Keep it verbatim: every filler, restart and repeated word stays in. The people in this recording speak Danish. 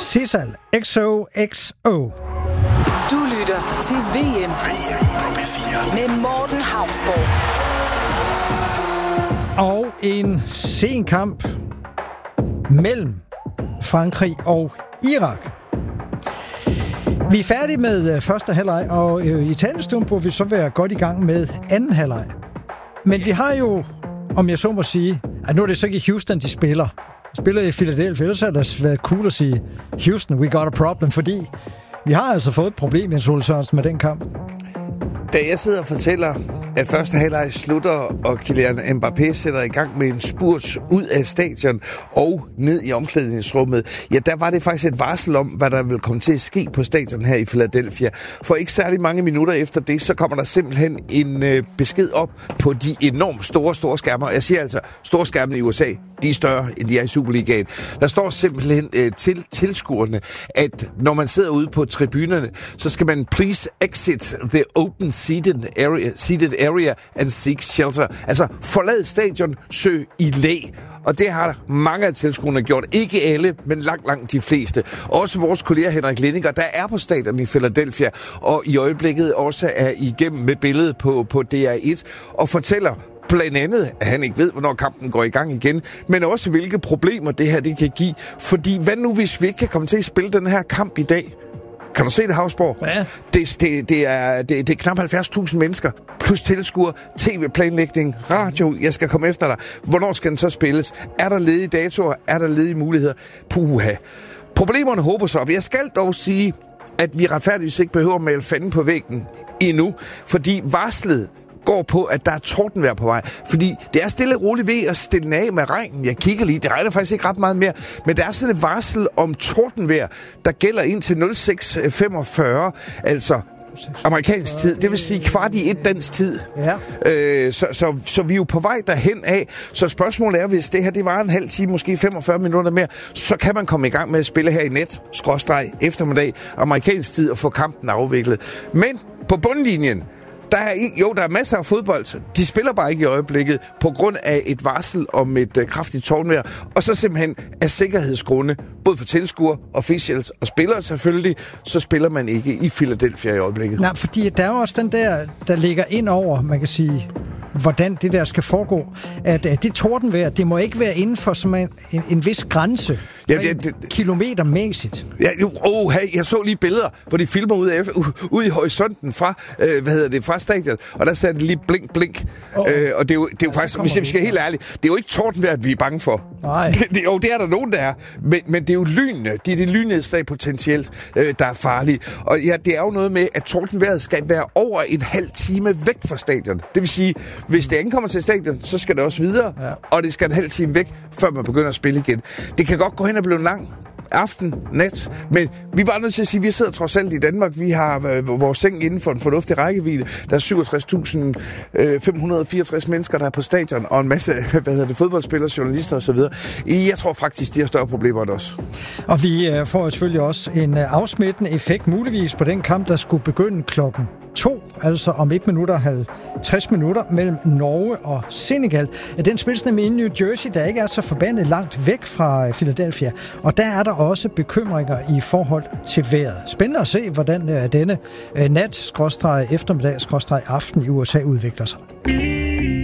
Sissal, X O X O. Du lytter til V M. V M på P fire. Med Morten Hausborg. Og en sen kamp mellem Frankrig og Irak. Vi er færdige med første halvleg, og i talestuen burde vi så være godt i gang med anden halvleg. Men vi har jo, om jeg så må sige, at nu er det så ikke i Houston, de spiller. De spiller i Philadelphia, ellers har det været cool at sige, Houston, we got a problem, fordi vi har altså fået et problem, Jens Ole Sørensen, med den kamp. Da jeg sidder og fortæller, at første halvleg slutter, og Kylian Mbappé sætter i gang med en spurt ud af stadion og ned i omklædningsrummet, ja, der var det faktisk et varsel om, hvad der vil komme til at ske på stadion her i Philadelphia. For ikke særlig mange minutter efter det, så kommer der simpelthen en øh, besked op på de enormt store, store skærmer. Jeg siger altså, store skærmene i U S A, de er større, end de er i Superligaen. Der står simpelthen øh, til tilskuerne, at når man sidder ude på tribunerne, så skal man please exit the open seated area, seated area and seek shelter. Altså forlad stadion, søg i læ. Og det har mange af tilskuerne gjort. Ikke alle, men langt, langt de fleste. Også vores kollega Henrik Lindinger, der er på stadion i Philadelphia, og i øjeblikket også er igennem med billedet på, på D R et, og fortæller blandt andet, at han ikke ved, hvornår kampen går i gang igen, men også hvilke problemer det her det kan give. Fordi hvad nu, hvis vi ikke kan komme til at spille den her kamp i dag? Kan du se det, Hausborg? Ja. Det, det, det, er, det, det er knap halvfjerds tusind mennesker, plus tilskuere, tv-planlægning, radio, jeg skal komme efter dig. Hvornår skal den så spilles? Er der ledige datoer? Er der ledige muligheder? Puha. Problemerne håber sig op. Jeg skal dog sige, at vi retfærdigvis ikke behøver at male fanden på væggen endnu, fordi varslet går på, at der er tordenvejr på vej. Fordi det er stille og roligt ved at stille af med regnen. Jeg kigger lige, det regner faktisk ikke ret meget mere, men der er sådan et varsel om tordenvejr, der gælder indtil nul seks femogfyrre, altså amerikansk tid, det vil sige kvart i et dansk tid. Ja. Øh, så, så, så vi er jo på vej derhen af. Så spørgsmålet er, hvis det her det var en halv time, måske femogfyrre minutter mere, så kan man komme i gang med at spille her i net, skråstreg, eftermiddag, amerikansk tid og få kampen afviklet. Men på bundlinjen, Der er, jo, der er masser af fodbold. De spiller bare ikke i øjeblikket på grund af et varsel om et øh, kraftigt tordenvejr. Og så simpelthen af sikkerhedsgrunde, både for tilskuere, officials og spillere selvfølgelig, så spiller man ikke i Philadelphia i øjeblikket. Nej, fordi der er jo også den der, der ligger ind over, man kan sige, hvordan det der skal foregå. At, at det tordenvejr, det må ikke være inden for som en, en, en vis grænse. Ja, det, det, kilometermæssigt. Ja, oh, hey, jeg så lige billeder, hvor de filmer ud, af, ud i horisonten fra, øh, hvad hedder det, fra stadion, og der sagde det lige blink, blink. Oh. Øh, og det er jo, det er jo ja, faktisk, hvis jeg skal helt ærligt, det er jo ikke tordenvejr, vi er bange for. Nej. Det, det, jo, det er der nogen, der er. Men, men det er jo lynene, det er det lynnedslag potentielt, øh, der er farlige. Og ja, det er jo noget med, at tordenvejret skal være over en halv time væk fra stadion. Det vil sige, hvis det ankommer til stadion, så skal det også videre, ja. Og det skal en halv time væk, før man begynder at spille igen. Det kan godt gå hen og blive en lang aften, nat, men vi er bare nødt til at sige, at vi sidder trods alt i Danmark. Vi har øh, vores seng inden for en fornuftig rækkevidde. Der er syvogtres tusind fem hundrede og fireogtres mennesker, der er på stadion, og en masse hvad hedder det, fodboldspillere, journalister osv. Jeg tror faktisk, de har større problemer end os. Og vi øh, får selvfølgelig også en øh, afsmittende effekt muligvis på den kamp, der skulle begynde klokken to, altså om et minut og halvtreds minutter mellem Norge og Senegal. Den spilles nemlig i New Jersey, der ikke er så forbandet langt væk fra Philadelphia. Og der er der også bekymringer i forhold til vejret. Spændende at se, hvordan denne nat-eftermiddag-aften i U S A udvikler sig.